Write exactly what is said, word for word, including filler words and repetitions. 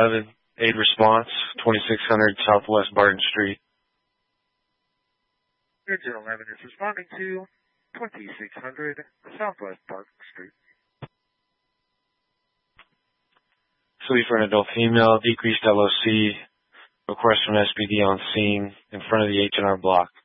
eleven, aid response, twenty-six hundred Southwest Barton Street. Engine eleven is responding to twenty-six hundred Southwest Barton Street. Suite for an adult female, decreased L O C, request from S P D on scene in front of the H and R block.